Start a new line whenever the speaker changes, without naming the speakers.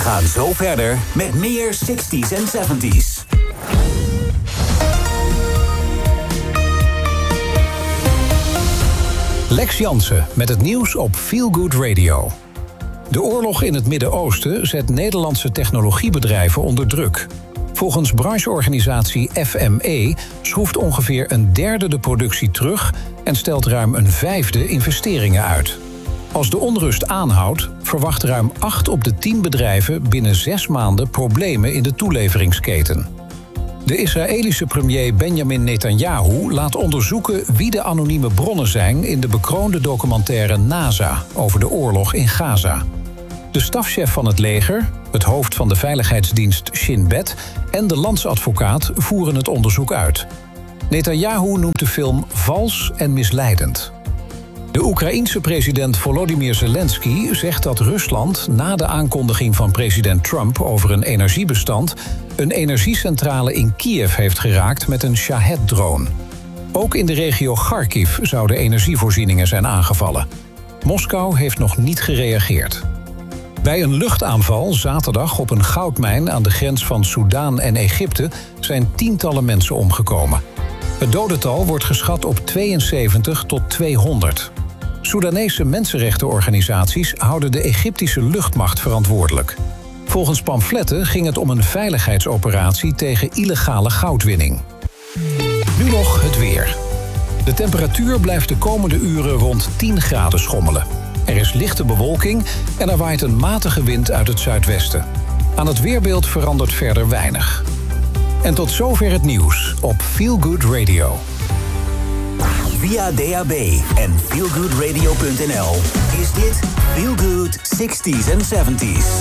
gaan zo verder met meer 60s en 70s.
Lex Jansen met het nieuws op Feel Good Radio. De oorlog in het Midden-Oosten zet Nederlandse technologiebedrijven onder druk. Volgens brancheorganisatie FME schroeft ongeveer een derde de productie terug en stelt ruim een vijfde investeringen uit. Als de onrust aanhoudt, verwacht ruim 8 op de 10 bedrijven binnen 6 maanden problemen in de toeleveringsketen. De Israëlische premier Benjamin Netanyahu laat onderzoeken wie de anonieme bronnen zijn in de bekroonde documentaire NASA over de oorlog in Gaza. De stafchef van het leger, het hoofd van de veiligheidsdienst Shin Bet en de landsadvocaat voeren het onderzoek uit. Netanyahu noemt de film vals en misleidend. De Oekraïense president Volodymyr Zelensky zegt dat Rusland na de aankondiging van president Trump over een energiebestand een energiecentrale in Kiev heeft geraakt met een Shahed-drone. Ook in de regio Kharkiv zouden energievoorzieningen zijn aangevallen. Moskou heeft nog niet gereageerd. Bij een luchtaanval zaterdag op een goudmijn aan de grens van Soedan en Egypte zijn tientallen mensen omgekomen. Het dodental wordt geschat op 72 tot 200. Soedanese mensenrechtenorganisaties houden de Egyptische luchtmacht verantwoordelijk. Volgens pamfletten ging het om een veiligheidsoperatie tegen illegale goudwinning. Nu nog het weer. De temperatuur blijft de komende uren rond 10 graden schommelen. Er is lichte bewolking en er waait een matige wind uit het zuidwesten. Aan het weerbeeld verandert verder weinig. En tot zover het nieuws op Feel Good Radio.
Via DAB en feelgoodradio.nl is dit Feel Good 60s en 70s.